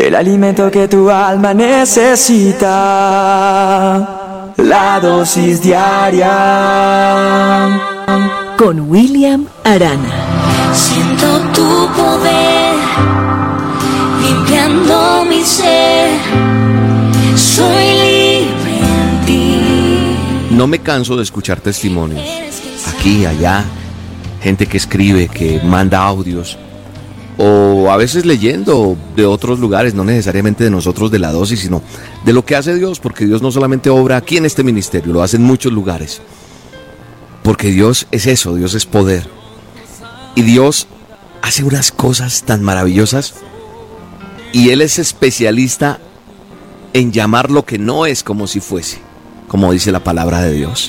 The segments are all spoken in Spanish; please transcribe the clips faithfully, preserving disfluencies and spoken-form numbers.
el alimento que tu alma necesita, la dosis diaria. Con William Arana. Siento tu poder limpiando mi ser. Soy libre en ti. No me canso de escuchar testimonios, aquí, allá, gente que escribe, que manda audios, o a veces leyendo de otros lugares, no necesariamente de nosotros de la dosis, sino de lo que hace Dios, porque Dios no solamente obra aquí en este ministerio, lo hace en muchos lugares, porque Dios es eso, Dios es poder, y Dios hace unas cosas tan maravillosas, y Él es especialista en llamar lo que no es como si fuese, como dice la palabra de Dios.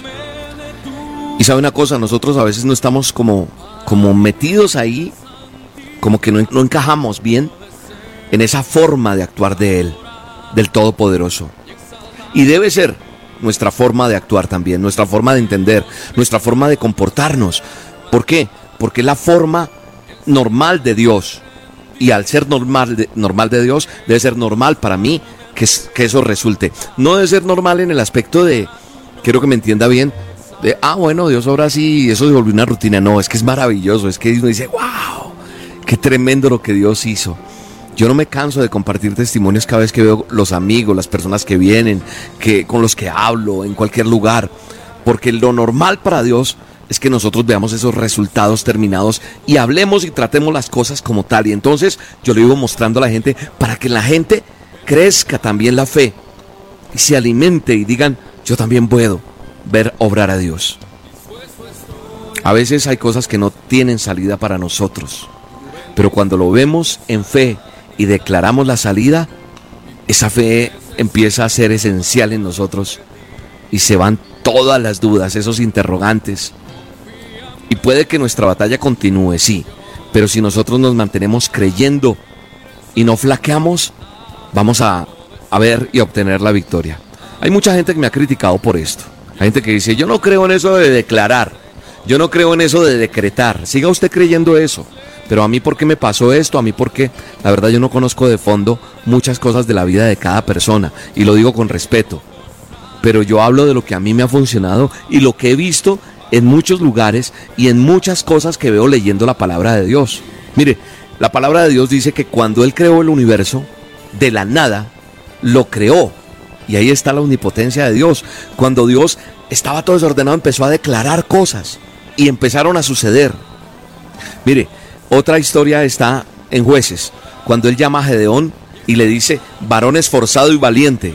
Y sabe una cosa, nosotros a veces no estamos como, como metidos ahí, como que no, no encajamos bien en esa forma de actuar de Él, del Todopoderoso. Y debe ser nuestra forma de actuar también, nuestra forma de entender, nuestra forma de comportarnos. ¿Por qué? Porque es la forma normal de Dios. Y al ser normal de, normal de Dios, debe ser normal para mí que, que eso resulte. No debe ser normal en el aspecto de, quiero que me entienda bien, de, ah, bueno, Dios obra así y eso se volvió una rutina. No, es que es maravilloso, es que uno dice, wow, qué tremendo lo que Dios hizo. Yo no me canso de compartir testimonios cada vez que veo los amigos, las personas que vienen, que, con los que hablo, en cualquier lugar. Porque lo normal para Dios es que nosotros veamos esos resultados terminados y hablemos y tratemos las cosas como tal. Y entonces yo le vivo mostrando a la gente para que la gente crezca también la fe y se alimente y digan, yo también puedo ver obrar a Dios. A veces hay cosas que no tienen salida para nosotros, pero cuando lo vemos en fe y declaramos la salida, esa fe empieza a ser esencial en nosotros y se van todas las dudas, esos interrogantes. Y puede que nuestra batalla continúe, sí, pero si nosotros nos mantenemos creyendo y no flaqueamos, vamos a, a ver y a obtener la victoria. Hay mucha gente que me ha criticado por esto. Hay gente que dice, yo no creo en eso de declarar, yo no creo en eso de decretar. Siga usted creyendo eso, pero a mí ¿por qué me pasó esto? A mí ¿por qué? La verdad yo no conozco de fondo muchas cosas de la vida de cada persona, y lo digo con respeto, pero yo hablo de lo que a mí me ha funcionado y lo que he visto en muchos lugares y en muchas cosas que veo leyendo la palabra de Dios. Mire, la palabra de Dios dice que cuando Él creó el universo, de la nada, lo creó. Y ahí está la omnipotencia de Dios. Cuando Dios estaba todo desordenado, empezó a declarar cosas y empezaron a suceder. Mire, otra historia está en Jueces, cuando Él llama a Gedeón y le dice, varón esforzado y valiente.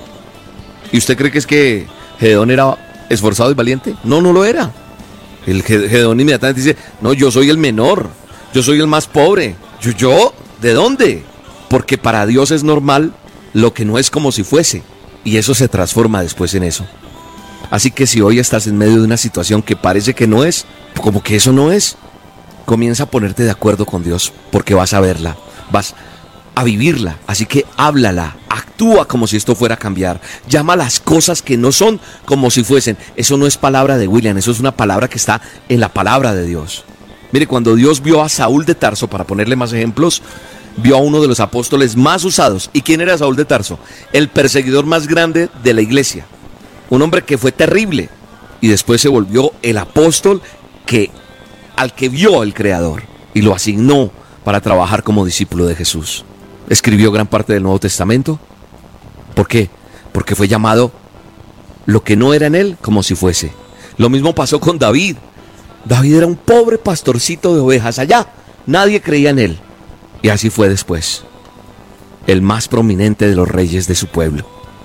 ¿Y usted cree que es que Gedeón era esforzado y valiente? No, no lo era. El Gedeón inmediatamente dice, no, yo soy el menor, yo soy el más pobre. ¿Yo? yo ¿De dónde? Porque para Dios es normal lo que no es como si fuese, y eso se transforma después en eso. Así que si hoy estás en medio de una situación que parece que no es, como que eso no es, comienza a ponerte de acuerdo con Dios, porque vas a verla, vas a vivirla. Así que háblala, actúa como si esto fuera a cambiar, llama las cosas que no son como si fuesen. Eso no es palabra de William, eso es una palabra que está en la palabra de Dios. Mire, cuando Dios vio a Saúl de Tarso, para ponerle más ejemplos, vio a uno de los apóstoles más usados. ¿Y quién era Saúl de Tarso? El perseguidor más grande de la iglesia, un hombre que fue terrible, y después se volvió el apóstol que, al que vio el Creador y lo asignó para trabajar como discípulo de Jesús. Escribió gran parte del Nuevo Testamento. ¿Por qué? Porque fue llamado lo que no era en él como si fuese. Lo mismo pasó con David. David era un pobre pastorcito de ovejas allá, nadie creía en él, y así fue después, el más prominente de los reyes de su pueblo,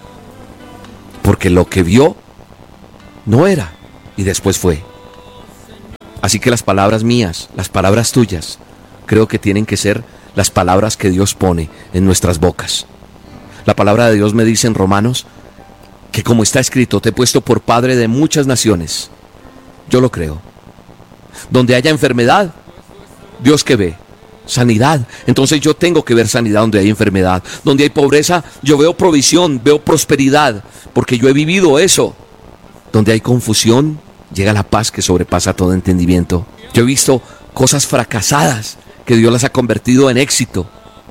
porque lo que vio no era, y después fue. Así que las palabras mías, las palabras tuyas, creo que tienen que ser las palabras que Dios pone en nuestras bocas. La palabra de Dios me dice en Romanos que, como está escrito, te he puesto por padre de muchas naciones. Yo lo creo. Donde haya enfermedad, Dios que ve sanidad, entonces yo tengo que ver sanidad donde hay enfermedad. Donde hay pobreza, yo veo provisión, veo prosperidad, porque yo he vivido eso. Donde hay confusión, llega la paz que sobrepasa todo entendimiento. Yo he visto cosas fracasadas que Dios las ha convertido en éxito.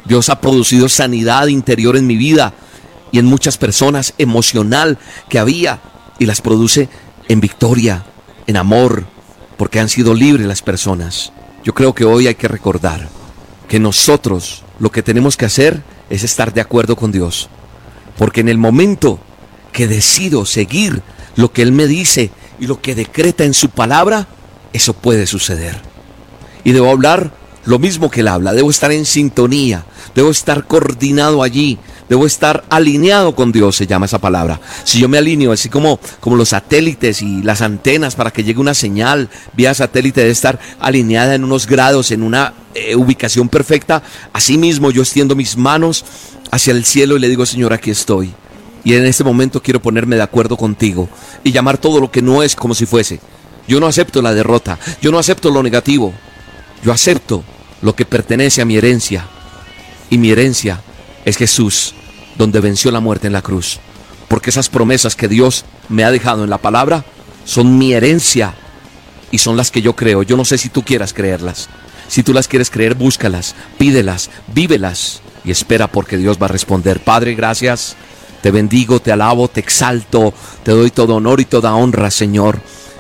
Dios ha producido sanidad interior en mi vida y en muchas personas, emocional que había, y las produce en victoria, en amor, porque han sido libres las personas. Yo creo que hoy hay que recordar que nosotros lo que tenemos que hacer es estar de acuerdo con Dios, porque en el momento que decido seguir lo que Él me dice y lo que decreta en su palabra, eso puede suceder. Y debo hablar lo mismo que Él habla, debo estar en sintonía, debo estar coordinado allí, debo estar alineado con Dios, se llama esa palabra. Si yo me alineo, así como, como los satélites y las antenas para que llegue una señal vía satélite debe estar alineada en unos grados, en una eh, ubicación perfecta, así mismo yo extiendo mis manos hacia el cielo y le digo: Señor, aquí estoy. Y en este momento quiero ponerme de acuerdo contigo y llamar todo lo que no es como si fuese. Yo no acepto la derrota, yo no acepto lo negativo, yo acepto lo que pertenece a mi herencia. Y mi herencia es Jesús, donde venció la muerte en la cruz. Porque esas promesas que Dios me ha dejado en la palabra son mi herencia y son las que yo creo. Yo no sé si tú quieras creerlas. Si tú las quieres creer, búscalas, pídelas, vívelas y espera, porque Dios va a responder. Padre, gracias. Te bendigo, te alabo, te exalto, te doy todo honor y toda honra, Señor.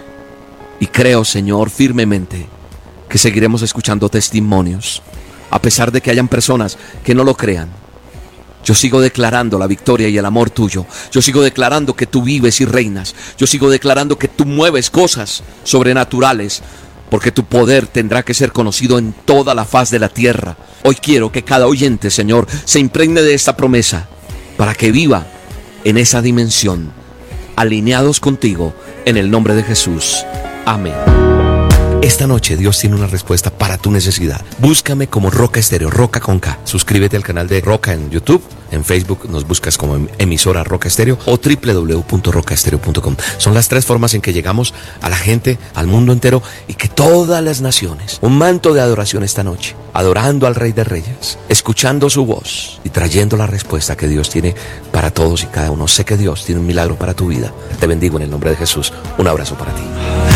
Y creo, Señor, firmemente que seguiremos escuchando testimonios, a pesar de que hayan personas que no lo crean. Yo sigo declarando la victoria y el amor tuyo. Yo sigo declarando que tú vives y reinas. Yo sigo declarando que tú mueves cosas sobrenaturales, porque tu poder tendrá que ser conocido en toda la faz de la tierra. Hoy quiero que cada oyente, Señor, se impregne de esta promesa, para que viva en esa dimensión, alineados contigo, en el nombre de Jesús. Amén. Esta noche Dios tiene una respuesta para tu necesidad. Búscame como Roca Estéreo, Roca con K. Suscríbete al canal de Roca en YouTube. En Facebook nos buscas como emisora Roca Estéreo o doble u doble u doble u punto roca estéreo punto com. Son las tres formas en que llegamos a la gente, al mundo entero, y que todas las naciones, un manto de adoración esta noche, adorando al Rey de Reyes, escuchando su voz y trayendo la respuesta que Dios tiene para todos y cada uno. Sé que Dios tiene un milagro para tu vida. Te bendigo en el nombre de Jesús. Un abrazo para ti.